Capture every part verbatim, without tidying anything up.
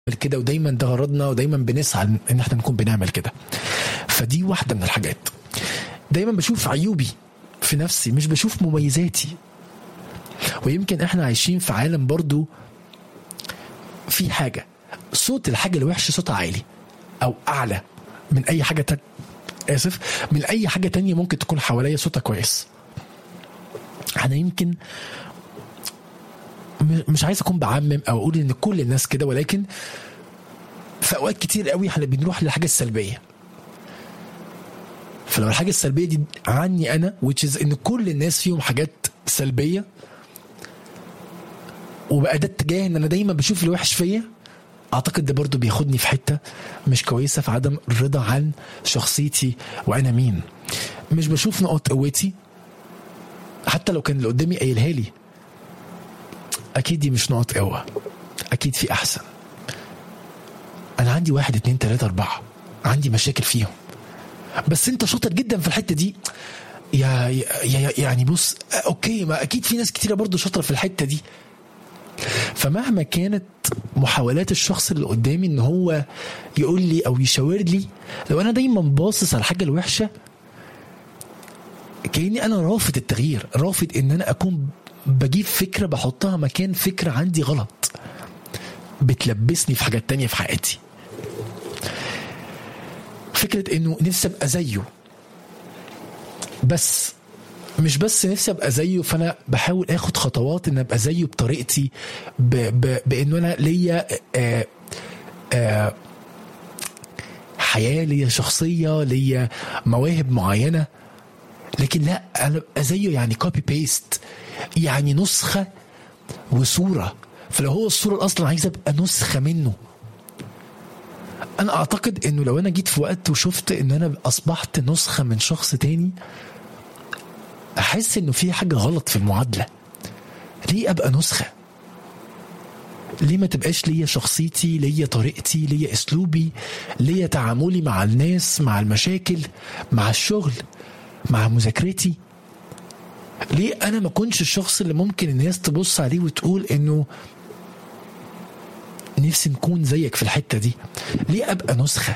كده، ودايما ده غرضنا، ودايما بنسعى ان احنا نكون بنعمل كده. فدي واحدة من الحاجات. دايما بشوف عيوبي في نفسي، مش بشوف مميزاتي. ويمكن احنا عايشين في عالم برضو في حاجة صوت الحاجة الوحشة صوتها عالي او اعلى من اي حاجة تانية، اسف من اي حاجة تانية ممكن تكون حواليا صوتها كويس. انا يمكن مش عايز اكون بعمم او اقول ان كل الناس كده، ولكن في اوقات كتير قوي احنا بنروح للحاجة السلبية. فلو الحاجة السلبية دي عني انا which is ان كل الناس فيهم حاجات سلبية، وبقى ده اتجاه ان انا دايما بشوف الوحش فيا، اعتقد ده برضو بياخدني في حتة مش كويسة في عدم الرضا عن شخصيتي وانا مين. مش بشوف نقط قوتي حتى لو كان اللي قدامي قايلها لي، اكيد دي مش نقط قوة، اكيد في احسن. انا عندي واحد اتنين تلاتة اربعة عندي مشاكل فيهم، بس انت شاطر جدا في الحتة دي يا, يا يعني بص اوكي، ما اكيد في ناس كتيرة برضو شاطرة في الحتة دي. فمهما كانت محاولات الشخص اللي قدامي ان هو يقول لي او يشاور لي، لو انا دايما باصص على الحاجة الوحشة كأني انا رافض التغيير، رافض ان انا اكون بجيب فكرة بحطها مكان فكرة عندي غلط بتلبسني في حاجات تانية في حياتي. فكرة انه نفسي ابقى زيه، بس مش بس نفسي ابقى زيه، فانا بحاول اخد خطوات ان ابقى زيه بطريقتي، ب... ب... بانه انا ليا آه... آه... حياة، ليا شخصية، ليا مواهب معينة. لكن لا، انا ابقى زيه يعني كوبي بيست، يعني نسخة وصورة. فلو هو الصورة اصلا عايز ابقى نسخة منه. انا اعتقد انه لو انا جيت في وقت وشفت ان انا اصبحت نسخة من شخص تاني، احس انه في حاجة غلط في المعادلة. ليه ابقى نسخة؟ ليه ما تبقاش ليا شخصيتي، ليا طريقتي، ليا اسلوبي، ليا تعاملي مع الناس، مع المشاكل، مع الشغل، مع مذاكرتي؟ ليه انا ما كنتش الشخص اللي ممكن الناس تبص عليه وتقول انه نفسي نكون زيك في الحتة دي؟ ليه ابقى نسخة؟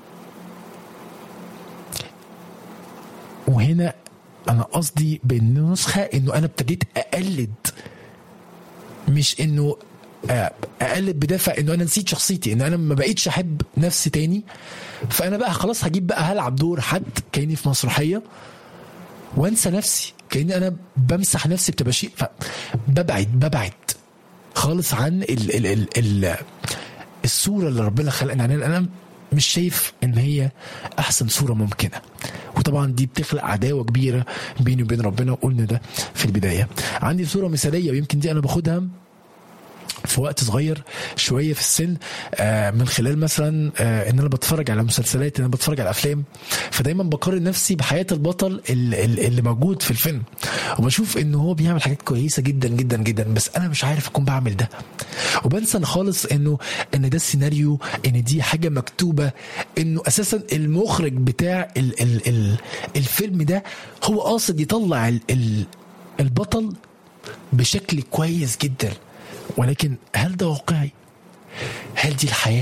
وهنا انا قصدي بالنسخة انه انا ابتديت اقلد، مش انه اقلد بدافع انه انا نسيت شخصيتي، ان انا ما بقيتش احب نفسي تاني، فانا بقى خلاص هجيب بقى هلعب دور حد كأني في مسرحية وانسى نفسي، كأني انا بمسح نفسي بتباشير. فببعد ببعد خالص عن ال ال ال ال الصورة اللي ربنا خلقنا عنها. انا مش شايف ان هي احسن صورة ممكنة، وطبعا دي بتخلق عداوة كبيرة بيني وبين ربنا، وقلنا ده في البداية. عندي صورة مثالية، ويمكن دي انا باخدها في وقت صغير شوية في السن، آه من خلال مثلا آه ان انا بتفرج على مسلسلات، ان انا بتفرج على افلام، فدايما بقارن نفسي بحياة البطل اللي, اللي موجود في الفيلم، وبشوف انه هو بيعمل حاجات كويسة جدا جدا جدا، بس انا مش عارف اكون بعمل ده. وبنسى خالص انه ان ده السيناريو، ان دي حاجة مكتوبة، انه اساسا المخرج بتاع ال ال ال الفيلم ده هو قاصد يطلع ال ال البطل بشكل كويس جدا. ولكن هل ده واقعي؟ هل دي الحياة؟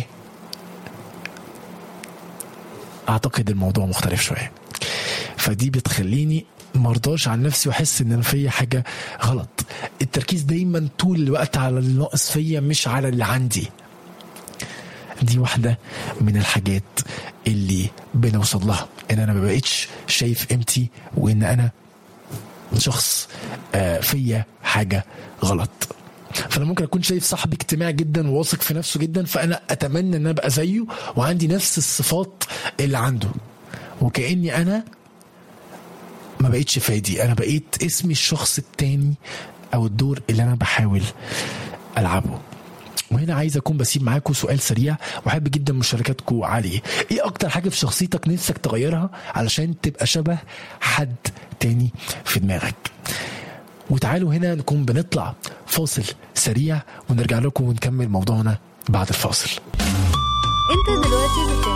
اعتقد الموضوع مختلف شوية. فدي بتخليني مرضاش عن نفسي واحس ان في حاجة غلط. التركيز دايما طول الوقت على اللي ناقص فيا، مش على اللي عندي. دي واحدة من الحاجات اللي بنوصل لها، ان انا ما بقيتش شايف قيمتي، وان انا شخص فيا حاجة غلط. فانا ممكن اكون شايف صاحبي اجتماعي جدا وواثق في نفسه جدا، فانا اتمنى ان انا ابقى زيه وعندي نفس الصفات اللي عنده، وكأني انا ما بقيتش فادي، انا بقيت اسمي الشخص التاني او الدور اللي انا بحاول العبه. وهنا عايز اكون بسيب معاكم سؤال سريع، واحب جدا مشاركاتكم عليه. ايه اكتر حاجة في شخصيتك نفسك تغيرها علشان تبقى شبه حد تاني في دماغك؟ وتعالوا هنا نكون بنطلع فاصل سريع ونرجع لكم ونكمل موضوعنا بعد الفاصل. انت دلوقتي